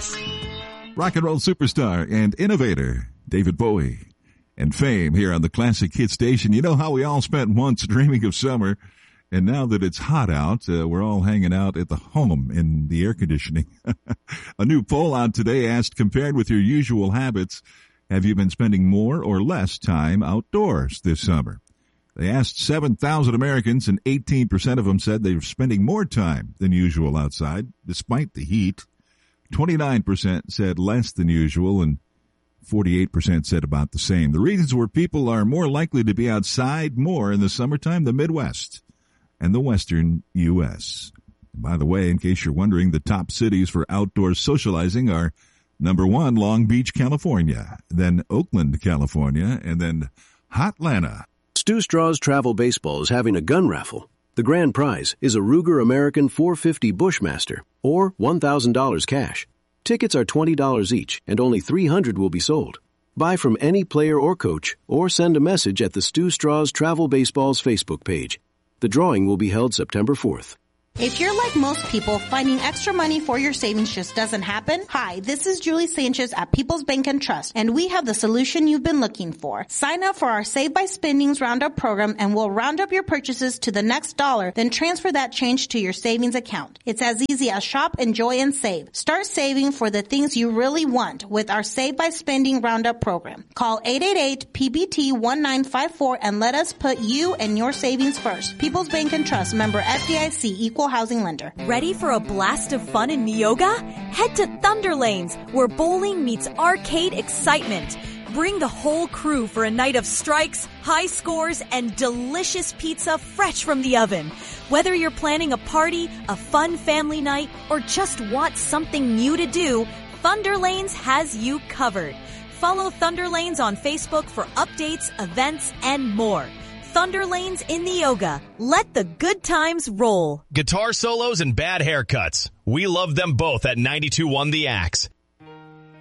Rock and roll superstar and innovator David Bowie and Fame here on the Classic Hit Station. You know how we all spent months dreaming of summer, and now that it's hot out, we're all hanging out at the home in the air conditioning. A new poll out today asked, compared with your usual habits, have you been spending more or less time outdoors this summer? They asked 7,000 Americans, and 18% of them said they were spending more time than usual outside, despite the heat. 29% said less than usual, and 48% said about the same. The reasons where people are more likely to be outside more in the summertime, the Midwest and the Western U.S. And by the way, in case you're wondering, the top cities for outdoor socializing are number 1, Long Beach, California, then Oakland, California, and then Hotlanta. Stu Straw's Travel Baseball is having a gun raffle. The grand prize is a Ruger American 450 Bushmaster, or $1,000 cash. Tickets are $20 each, and only 300 will be sold. Buy from any player or coach, or send a message at the Stu Straw's Travel Baseball's Facebook page. The drawing will be held September 4th. If you're like most people, finding extra money for your savings just doesn't happen. Hi, this is Julie Sanchez at People's Bank and Trust, and we have the solution you've been looking for. Sign up for our Save by Spendings Roundup program, and we'll round up your purchases to the next dollar, then transfer that change to your savings account. It's as easy as shop, enjoy, and save. Start saving for the things you really want with our Save by Spending Roundup program. Call 888-PBT-1954 and let us put you and your savings first. People's Bank and Trust, member FDIC, equal housing lender. Ready for a blast of fun in Neoga? Head to Thunder Lanes, where bowling meets arcade excitement. Bring the whole crew for a night of strikes, high scores, and delicious pizza fresh from the oven. Whether you're planning a party, a fun family night, or just want something new to do, Thunder Lanes has you covered. Follow Thunder Lanes on Facebook for updates, events, and more. Thunder Lanes in Neoga. Let the good times roll. Guitar solos and bad haircuts. We love them both at 92.1 The Axe.